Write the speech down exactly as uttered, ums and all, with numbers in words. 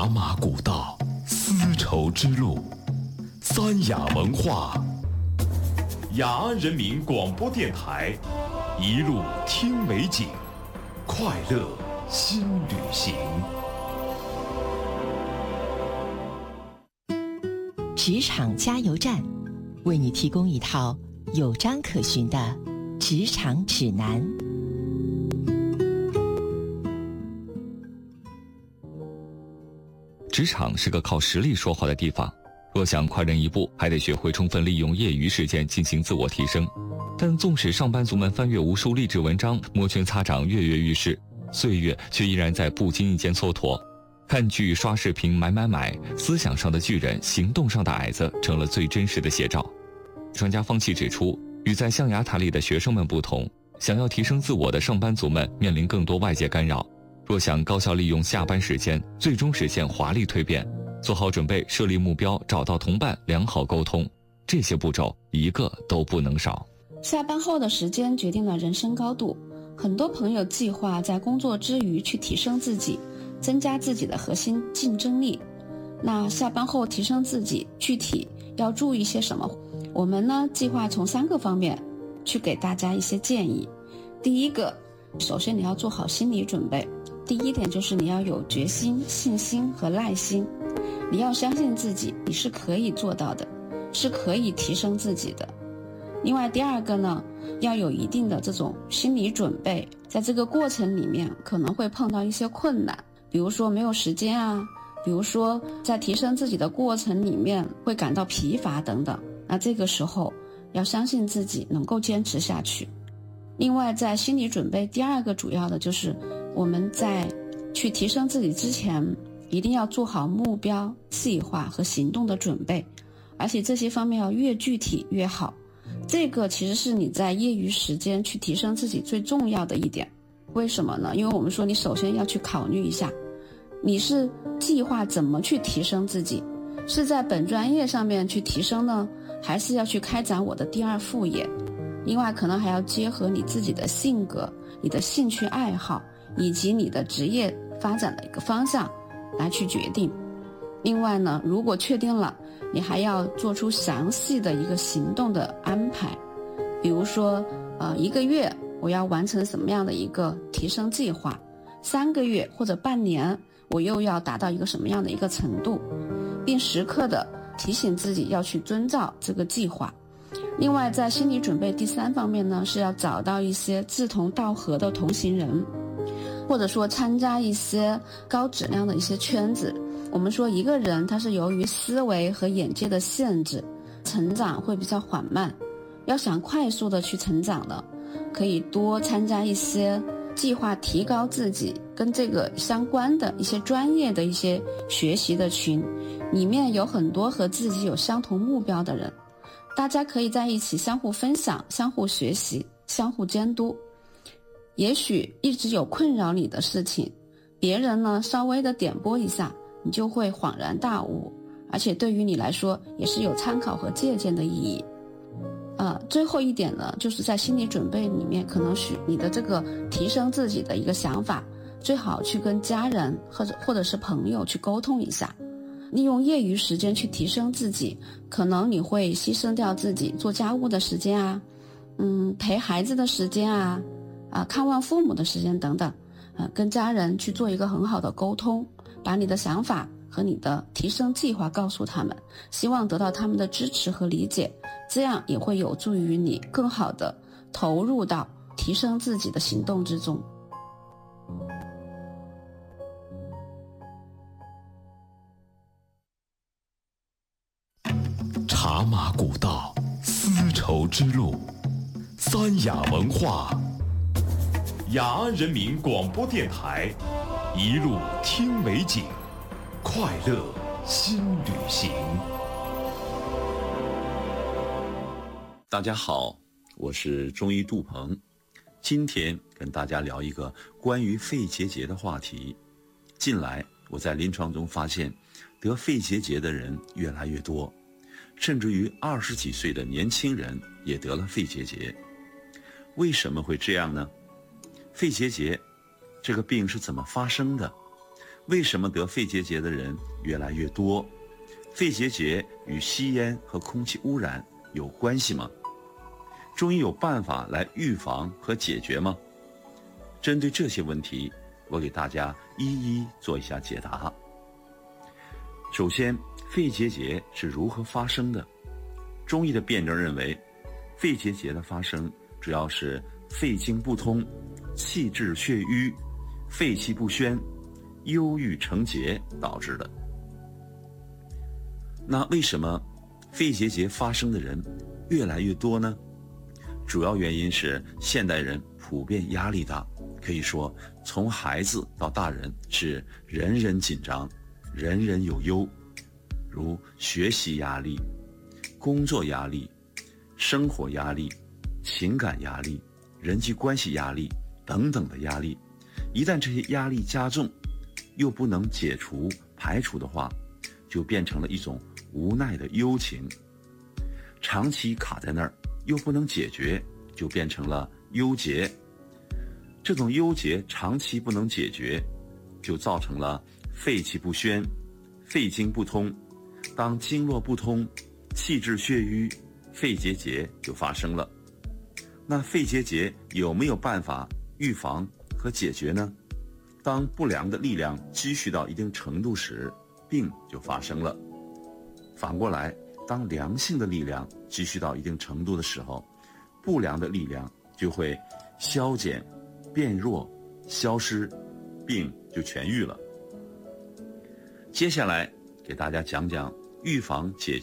茶马古道，丝绸之路，三雅文化，雅安人民广播电台，一路听美景，快乐新旅行。 职场加油站，为你提供一套有章可循的职场指南。 职场是个靠实力说话的地方，若想快人一步，还得学会充分利用业余时间进行自我提升。但纵使上班族们翻阅无数励志文章，摩拳擦掌，跃跃欲试，岁月却依然在不经意间蹉跎。看剧、刷视频、买买买，思想上的巨人，行动上的矮子，成了最真实的写照。专家方琦指出，与在象牙塔里的学生们不同，想要提升自我的上班族们面临更多外界干扰。若想高效利用下班时间，最终实现华丽蜕变，做好准备，设立目标，找到同伴，良好沟通，这些步骤一个都不能少。 下班后的时间决定了人生高度，很多朋友计划在工作之余去提升自己，增加自己的核心竞争力。那下班后提升自己，具体要注意些什么？我们呢，计划从三个方面去给大家一些建议。第一个，首先你要做好心理准备。第一点就是你要有决心、信心和耐心，你要相信自己，你是可以做到的，是可以提升自己的。另外第二个呢，要有一定的这种心理准备，在这个过程里面可能会碰到一些困难，比如说没有时间啊，比如说在提升自己的过程里面会感到疲乏等等，那这个时候要相信自己能够坚持下去。另外在心理准备，第二个主要的就是我们在去提升自己之前，一定要做好目标、计划和行动的准备，而且这些方面要越具体越好。这个其实是你在业余时间去提升自己最重要的一点。为什么呢？因为我们说你首先要去考虑一下，你是计划怎么去提升自己，是在本专业上面去提升呢，还是要去开展我的第二副业？另外可能还要结合你自己的性格、你的兴趣爱好以及你的职业发展的一个方向来去决定。另外呢，如果确定了，你还要做出详细的一个行动的安排，比如说呃，一个月我要完成什么样的一个提升计划，三个月或者半年我又要达到一个什么样的一个程度，并时刻的提醒自己要去遵照这个计划。另外在心理准备第三方面呢，是要找到一些志同道合的同行人，或者说参加一些高质量的一些圈子。我们说一个人他是由于思维和眼界的限制，成长会比较缓慢，要想快速的去成长的，可以多参加一些计划提高自己跟这个相关的一些专业的一些学习的群，里面有很多和自己有相同目标的人，大家可以在一起相互分享、相互学习、相互监督。也许一直有困扰你的事情，别人呢稍微的点拨一下，你就会恍然大悟，而且对于你来说也是有参考和借鉴的意义。呃，最后一点呢，就是在心理准备里面，可能是你的这个提升自己的一个想法，最好去跟家人或者或者是朋友去沟通一下。利用业余时间去提升自己，可能你会牺牲掉自己做家务的时间啊，嗯，陪孩子的时间啊，啊，看望父母的时间等等，呃，跟家人去做一个很好的沟通，把你的想法和你的提升计划告诉他们，希望得到他们的支持和理解，这样也会有助于你更好的投入到提升自己的行动之中。 茶马古道，丝绸之路，三雅文化，雅安人民广播电台，一路听美景，快乐新旅行。 大家好，我是中医杜鹏，今天跟大家聊一个关于肺结节的话题。近来我在临床中发现，得肺结节的人越来越多，甚至于二十几岁的年轻人也得了肺结节。为什么会这样呢？肺结节这个病是怎么发生的？ 为什么得肺结节的人越来越多？肺结节与吸烟和空气污染有关系吗？中医有办法来预防和解决吗？针对这些问题，我给大家一一做一下解答。首先，肺结节是如何发生的？中医的辩证认为，肺结节的发生主要是肺经不通、气滞血瘀、肺气不宣、忧郁成结导致的。那为什么肺结节发生的人越来越多呢？主要原因是现代人普遍压力大，可以说从孩子到大人是人人紧张，人人有忧，如学习压力、工作压力、生活压力、情感压力、人际关系压力等等的压力。一旦这些压力加重，又不能解除排除的话，就变成了一种无奈的忧情，长期卡在那儿又不能解决，就变成了忧结。这种忧结长期不能解决，就造成了肺气不宣、肺经不通。当经络不通，气滞血瘀，肺结节就发生了。那肺结节有没有办法预防和解决呢？当不良的力量积蓄到一定程度时，病就发生了。反过来，当良性的力量积蓄到一定程度的时候，不良的力量就会消减、变弱、消失，病就痊愈了。接下来给大家讲讲预防解决